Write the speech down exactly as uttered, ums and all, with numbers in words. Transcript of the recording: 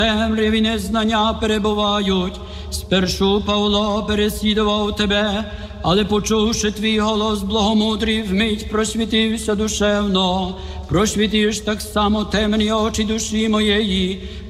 темряві незнання перебувають. Спершу Павло переслідував тебе, але почувши твій голос благомудрий, вмить просвітився душевно. Просвітиш так само темні очі душі моєї,